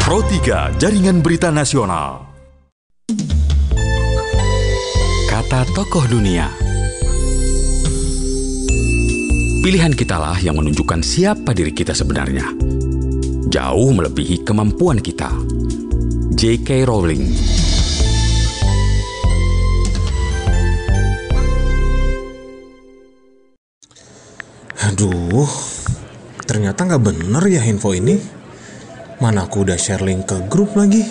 Pro 3 Jaringan Berita Nasional. Kata tokoh dunia. Pilihan kitalah yang menunjukkan siapa diri kita sebenarnya. Jauh melebihi kemampuan kita. J.K. Rowling. Aduh, ternyata nggak bener ya info ini. Mana aku udah share link ke grup lagi.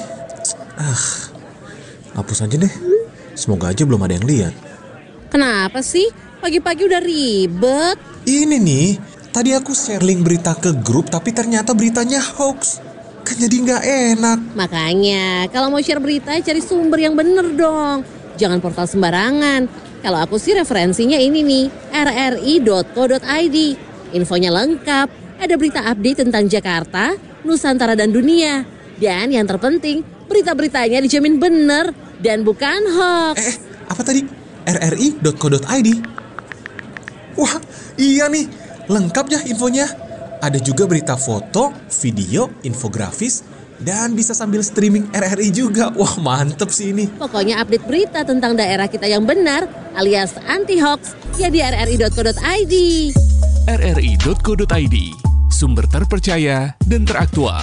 Hapus aja deh. Semoga aja belum ada yang lihat. Kenapa sih? Pagi-pagi udah ribet. Ini nih, tadi aku share link berita ke grup tapi ternyata beritanya hoax. Kan jadi nggak enak. Makanya, kalau mau share berita cari sumber yang bener dong. Jangan portal sembarangan. Kalau aku sih referensinya ini nih, rri.co.id. Infonya lengkap, ada berita update tentang Jakarta, Nusantara dan dunia. Dan yang terpenting, berita-beritanya dijamin bener dan bukan hoax. Apa tadi? rri.co.id? Wah, iya nih, lengkap ya infonya. Ada juga berita foto, video, infografis, dan bisa sambil streaming RRI juga. Wah, mantep sih ini. Pokoknya update berita tentang daerah kita yang benar alias anti-hoax ya di rri.co.id. rri.co.id, sumber terpercaya dan teraktual.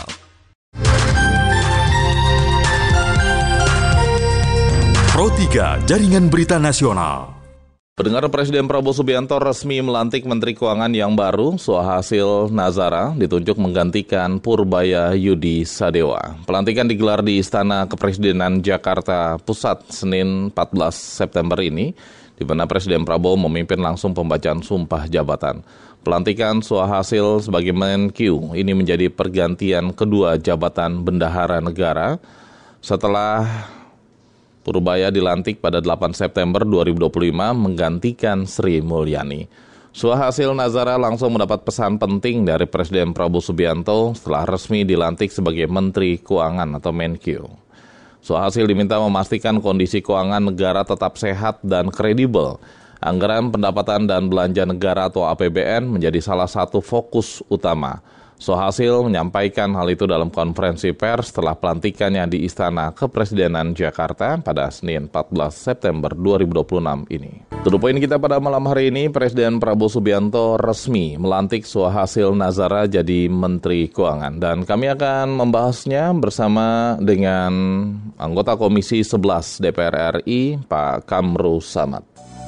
Pro 3 Jaringan Berita Nasional. Pendengar, Presiden Prabowo Subianto resmi melantik Menteri Keuangan yang baru, Suhasil Nazara, ditunjuk menggantikan Purbaya Yudi Sadewa. Pelantikan digelar di Istana Kepresidenan Jakarta Pusat Senin 14 September ini, di mana Presiden Prabowo memimpin langsung pembacaan sumpah jabatan. Pelantikan Suhasil sebagai Menkyu ini menjadi pergantian kedua jabatan bendahara negara setelah Purbaya dilantik pada 8 September 2025 menggantikan Sri Mulyani. Suhasil Nazara langsung mendapat pesan penting dari Presiden Prabowo Subianto setelah resmi dilantik sebagai Menteri Keuangan atau Menkyu. Suhasil diminta memastikan kondisi keuangan negara tetap sehat dan kredibel. Anggaran pendapatan dan belanja negara atau APBN menjadi salah satu fokus utama. Suhasil menyampaikan hal itu dalam konferensi pers setelah pelantikannya di Istana Kepresidenan Jakarta pada Senin 14 September 2026 ini. Tutup poin kita pada malam hari ini, Presiden Prabowo Subianto resmi melantik Suhasil Nazara jadi Menteri Keuangan. Dan kami akan membahasnya bersama dengan anggota Komisi 11 DPR RI, Pak Kamru Samad.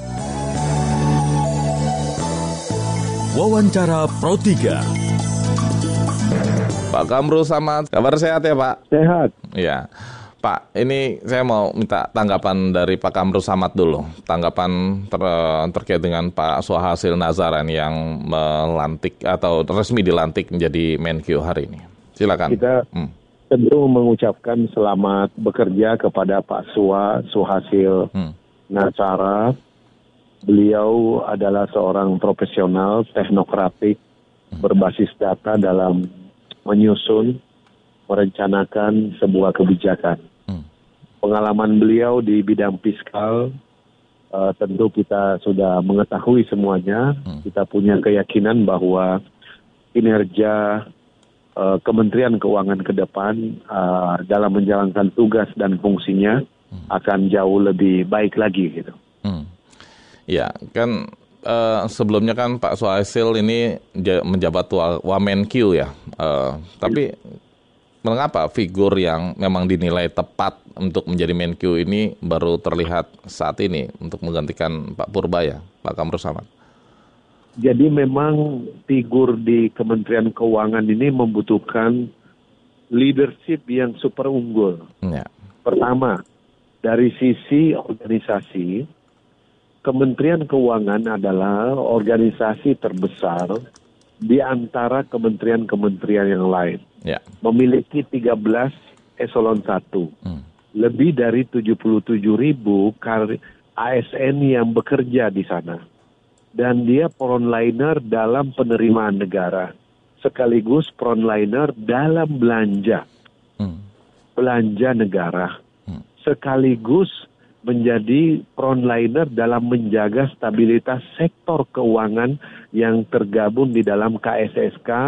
Wawancara Pro 3. Pak Kamru Samad, kabar sehat ya Pak? Sehat. Ya, Pak, ini saya mau minta tanggapan dari Pak Kamru Samad dulu. Tanggapan terkait dengan Pak Suhasil Nazara yang melantik atau resmi dilantik menjadi Menkyu hari ini. Silakan. Kita tentu mengucapkan selamat bekerja kepada Pak Suhasil Nazara. Beliau adalah seorang profesional teknokratik berbasis data dalam menyusun, merencanakan sebuah kebijakan. Pengalaman beliau di bidang fiskal tentu kita sudah mengetahui semuanya. Kita punya keyakinan bahwa kinerja Kementerian Keuangan ke depan dalam menjalankan tugas dan fungsinya akan jauh lebih baik lagi gitu. Ya, kan sebelumnya kan Pak Suhasil ini menjabat Wamenkyu ya. Tapi mengapa figur yang memang dinilai tepat untuk menjadi Menkyu ini baru terlihat saat ini untuk menggantikan Pak Purbaya, Pak Kamru Samad? Jadi memang figur di Kementerian Keuangan ini membutuhkan leadership yang super unggul. Ya. Pertama, dari sisi organisasi, Kementerian Keuangan adalah organisasi terbesar di antara kementerian-kementerian yang lain. Ya. Memiliki 13 eselon 1. Lebih dari 77.000 ASN yang bekerja di sana. Dan dia frontliner dalam penerimaan negara. Sekaligus frontliner dalam belanja. Belanja negara. Sekaligus menjadi frontliner dalam menjaga stabilitas sektor keuangan yang tergabung di dalam KSSK